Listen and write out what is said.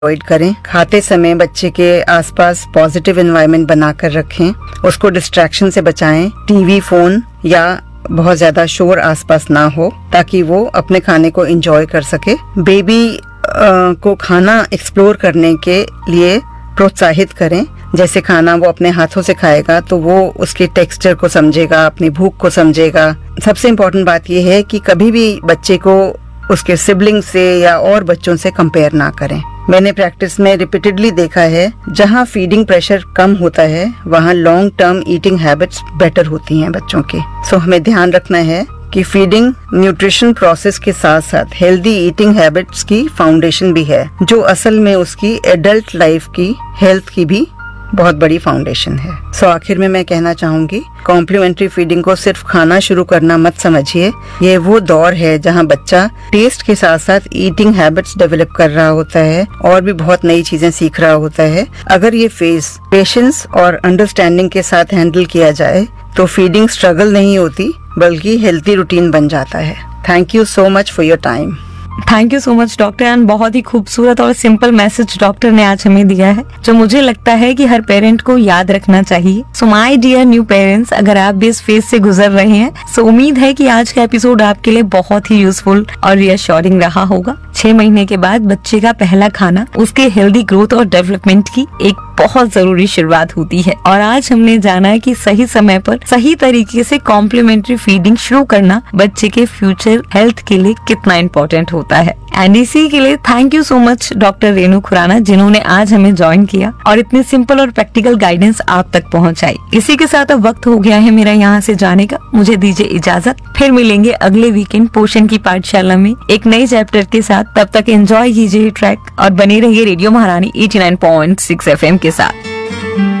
Avoid करें। खाते समय बच्चे के आसपास पॉजिटिव एनवायरनमेंट बनाकर रखें, उसको डिस्ट्रैक्शन से बचाएं, टीवी, फोन या बहुत ज्यादा शोर आसपास ना हो ताकि वो अपने खाने को एंजॉय कर सके। बेबी को खाना एक्सप्लोर करने के लिए प्रोत्साहित करें। जैसे खाना वो अपने हाथों से खाएगा तो वो उसके टेक्सचर को समझेगा, अपनी भूख को समझेगा। सबसे इम्पोर्टेंट बात यह है कि कभी भी बच्चे को उसके सिबलिंग से या और बच्चों से कंपेयर ना करें। मैंने प्रैक्टिस में रिपीटेडली देखा है, जहाँ फीडिंग प्रेशर कम होता है वहाँ long term eating habits better होती हैं बच्चों की। सो हमें ध्यान रखना है कि फीडिंग न्यूट्रिशन प्रोसेस के साथ साथ हेल्दी ईटिंग हैबिट्स की फाउंडेशन भी है, जो असल में उसकी एडल्ट लाइफ की हेल्थ की भी बहुत बड़ी फाउंडेशन है। सो आखिर में मैं कहना चाहूंगी, कॉम्प्लीमेंट्री फीडिंग को सिर्फ खाना शुरू करना मत समझिए। ये वो दौर है जहाँ बच्चा टेस्ट के साथ साथ ईटिंग हैबिट्स डेवलप कर रहा होता है और भी बहुत नई चीजें सीख रहा होता है। अगर ये फेज पेशेंस और अंडरस्टैंडिंग के साथ हैंडल किया जाए तो फीडिंग स्ट्रगल नहीं होती बल्कि हेल्थी रूटीन बन जाता है। Thank you so much for your time. Thank you so much doctor. And बहुत ही खूबसूरत और सिंपल मैसेज डॉक्टर ने आज हमें दिया है जो मुझे लगता है कि हर पेरेंट को याद रखना चाहिए। So my dear new parents, अगर आप भी इस फेज से गुजर रहे हैं सो उम्मीद है कि आज का एपिसोड आपके लिए बहुत ही यूजफुल और रियश्योरिंग रहा होगा। 6 महीने के बाद बच्चे का पहला खाना उसके हेल्दी ग्रोथ और डेवलपमेंट की एक बहुत जरूरी शुरुआत होती है और आज हमने जाना है कि सही समय पर सही तरीके से कॉम्प्लीमेंट्री फीडिंग शुरू करना बच्चे के फ्यूचर हेल्थ के लिए कितना इम्पोर्टेंट होता है। एंड इसी के लिए thank you so much doctor Renu Khurana, जिन्होंने आज हमें ज्वाइन किया और इतनी सिंपल और प्रैक्टिकल गाइडेंस आप तक पहुंचाई। इसी के साथ अब वक्त हो गया है मेरा यहाँ से जाने का। मुझे दीजिए इजाजत, फिर मिलेंगे अगले वीकेंड पोषण की पाठशाला में एक नए चैप्टर के साथ। तब तक एंजॉय कीजिए ट्रैक और बने रहिए रेडियो महारानी 89.6 FM के साथ।